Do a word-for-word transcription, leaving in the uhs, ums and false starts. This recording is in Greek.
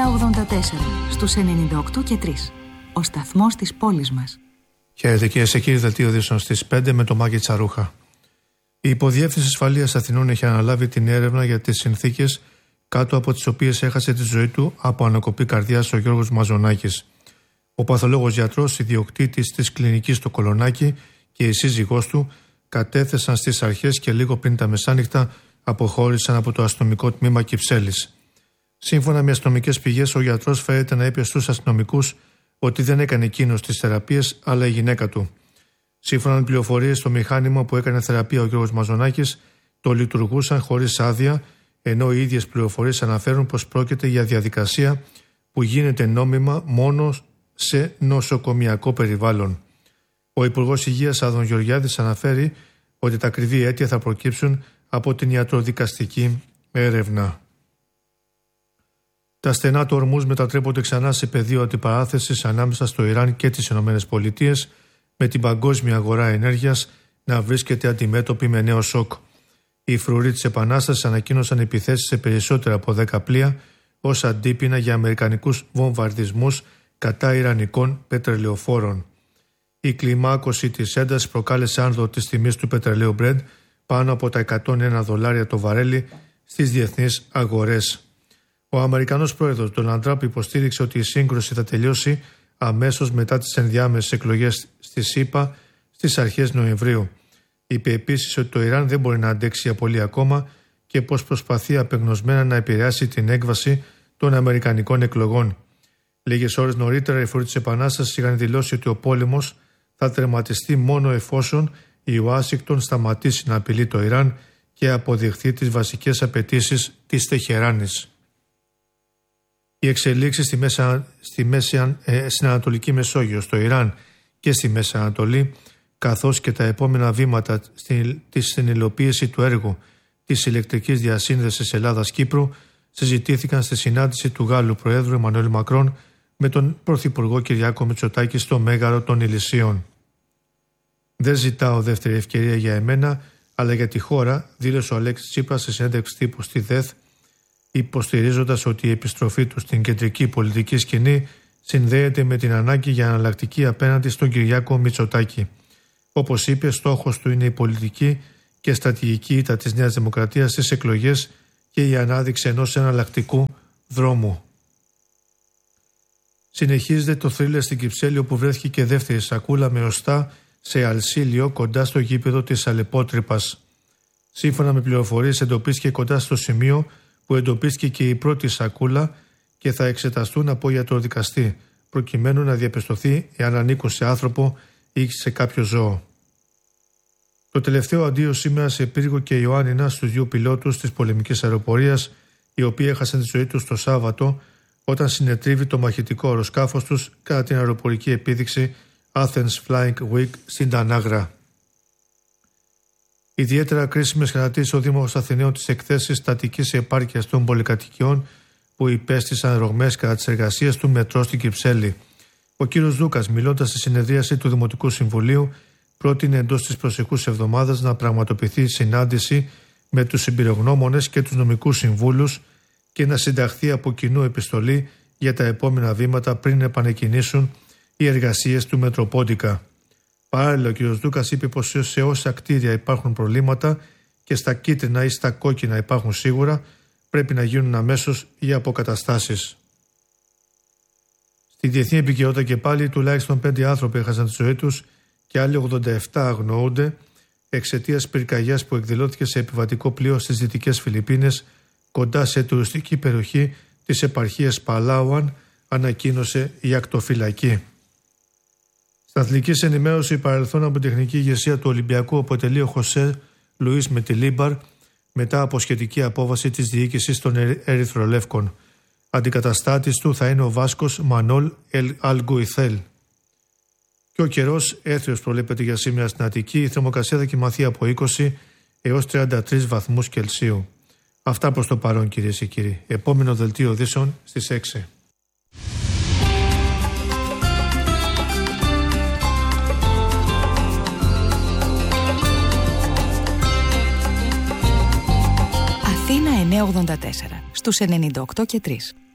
εννιά ογδόντα τέσσερα στους ενενήντα οκτώ και τρία. Ο σταθμός της πόλης μας. Χαίρετε κυρίες και κύριοι, δελτίο ειδήσεων στις πέντε με το Μάκη Τσαρούχα. Η Υποδιεύθυνση Ασφαλείας Αθηνών έχει αναλάβει την έρευνα για τις συνθήκες κάτω από τις οποίες έχασε τη ζωή του από ανακοπή καρδιάς ο Γιώργος Μαζονάκης. Ο παθολόγος γιατρός, ιδιοκτήτης της κλινικής στο Κολονάκι και η σύζυγός του κατέθεσαν στις αρχές και λίγο πριν τα μεσάνυχτα αποχώρησαν από το αστυνομικό τμήμα Κυψέλης. Σύμφωνα με αστυνομικές πηγές, ο γιατρός φαίνεται να είπε στους αστυνομικούς ότι δεν έκανε εκείνος τις θεραπείες, αλλά η γυναίκα του. Σύμφωνα με πληροφορίες, στο μηχάνημα που έκανε θεραπεία ο Γιώργος Μαζονάκης το λειτουργούσαν χωρίς άδεια, ενώ οι ίδιες πληροφορίες αναφέρουν πως πρόκειται για διαδικασία που γίνεται νόμιμα μόνο σε νοσοκομιακό περιβάλλον. Ο Υπουργός Υγείας Άδων Γεωργιάδης αναφέρει ότι τα ακριβή αίτια θα προκύψουν από την ιατροδικαστική έρευνα. Τα στενά του Ορμούζ μετατρέπονται ξανά σε πεδίο αντιπαράθεσης ανάμεσα στο Ιράν και τις ΗΠΑ, με την παγκόσμια αγορά ενέργειας να βρίσκεται αντιμέτωπη με νέο σοκ. Οι φρουροί της Επανάστασης ανακοίνωσαν επιθέσεις σε περισσότερα από δέκα πλοία ως αντίπεινα για αμερικανικούς βομβαρδισμούς κατά ιρανικών πετρελαιοφόρων. Η κλιμάκωση της έντασης προκάλεσε άνοδο της τιμής του πετρελαίου Brent πάνω από τα εκατόν ένα δολάρια το βαρέλι στις διεθνείς αγορές. Ο Αμερικανός πρόεδρος Ντόναλντ Τραμπ υποστήριξε ότι η σύγκρουση θα τελειώσει αμέσως μετά τις ενδιάμεσες εκλογές στη ΣΥΠΑ στις αρχές Νοεμβρίου. Είπε επίσης ότι το Ιράν δεν μπορεί να αντέξει για πολύ ακόμα και πως προσπαθεί απεγνωσμένα να επηρεάσει την έκβαση των αμερικανικών εκλογών. Λίγες ώρες νωρίτερα, οι φρουροί της Επανάστασης είχαν δηλώσει ότι ο πόλεμος θα τερματιστεί μόνο εφόσον η Ουάσιγκτον σταματήσει να απειλεί το Ιράν και αποδειχθεί τις βασικές απαιτήσεις της Τεχεράνης. Οι εξελίξεις στη Μέση, στη Μέση, ε, στην Ανατολική Μεσόγειο, στο Ιράν και στη Μέση Ανατολή, καθώς και τα επόμενα βήματα στην, στην υλοποίηση του έργου της ηλεκτρικής διασύνδεσης Ελλάδας-Κύπρου, συζητήθηκαν στη συνάντηση του Γάλλου Προέδρου Εμμανουέλ Μακρόν με τον Πρωθυπουργό Κυριάκο Μητσοτάκη στο Μέγαρο των Ηλυσίων. «Δεν ζητάω δεύτερη ευκαιρία για εμένα, αλλά για τη χώρα», δήλωσε ο Αλέξης Τσίπρας σε συνέντευξη τύπου στη ΔΕΘ, υποστηρίζοντας ότι η επιστροφή του στην κεντρική πολιτική σκηνή συνδέεται με την ανάγκη για εναλλακτική απέναντι στον Κυριάκο Μητσοτάκη. Όπως είπε, στόχος του είναι η πολιτική και στρατηγική ήττα της Νέας Δημοκρατίας στις εκλογές και η ανάδειξη ενός εναλλακτικού δρόμου. Συνεχίζεται το θρίλερ στην Κυψέλη, όπου βρέθηκε και δεύτερη σακούλα με οστά σε αλσίλιο κοντά στο γήπεδο της Αλεπότρυπας. Σύμφωνα με πληροφορίες, εντοπίστηκε κοντά στο σημείο που εντοπίστηκε και η πρώτη σακούλα και θα εξεταστούν από ιατροδικαστή, προκειμένου να διαπιστωθεί εάν ανήκουν σε άνθρωπο ή σε κάποιο ζώο. Το τελευταίο αντίο σήμερα σε Πύργο και Ιωάννινα στους δύο πιλότους της πολεμικής αεροπορίας, οι οποίοι έχασαν τη ζωή τους το Σάββατο όταν συνετρίβει το μαχητικό αεροσκάφος τους κατά την αεροπορική επίδειξη Athens Flying Week στην Τανάγρα. Ιδιαίτερα κρίσιμες χαρακτήρισε ο Δήμαρχος Αθηναίων τις εκθέσεις στατικής επάρκειας των πολυκατοικιών που υπέστησαν ρογμές κατά τις εργασίες του μετρό στην Κυψέλη. Ο κ. Δούκας, μιλώντας στη συνεδρίαση του Δημοτικού Συμβουλίου, πρότεινε εντός της προσεχούς εβδομάδας να πραγματοποιηθεί συνάντηση με τους εμπειρογνώμονες και τους νομικούς συμβούλους και να συνταχθεί από κοινού επιστολή για τα επόμενα βήματα πριν επανεκκινήσουν οι εργασίες του Μετροπόντικα. Παράλληλα, ο κ. Δούκας είπε πως σε όσα κτίρια υπάρχουν προβλήματα και στα κίτρινα ή στα κόκκινα υπάρχουν σίγουρα, πρέπει να γίνουν αμέσως οι αποκαταστάσεις. Στη διεθνή επικαιρότητα και πάλι, τουλάχιστον πέντε άνθρωποι έχασαν τη ζωή τους και άλλοι ογδόντα επτά αγνοούνται εξαιτίας πυρκαγιάς που εκδηλώθηκε σε επιβατικό πλοίο στις Δυτικές Φιλιππίνες, κοντά σε τουριστική περιοχή της επαρχίας Παλάουαν, ανακοίνωσε η ακτοφυλακή. Στην αθλητική ενημέρωση, η παρελθόν από τεχνική ηγεσία του Ολυμπιακού αποτελεί ο Χωσέ Λουίς Μετιλίμπαρ μετά από σχετική απόβαση της διοίκησης των Ερυθρολεύκων. Αντικαταστάτης του θα είναι ο Βάσκος Μανόλ Αλγκουιθέλ. Και ο καιρός έθριος προβλέπεται για σήμερα στην Αττική. Η θερμοκρασία θα κοιμαθεί από είκοσι έως τριάντα τρεις βαθμούς Κελσίου. Αυτά προς το παρόν, κυρίες και κύριοι. Επόμενο δελτίο ειδήσεων στις έξι. Αθήνα εννιακόσια ογδόντα τέσσερα στους ενενήντα οκτώ και τρία.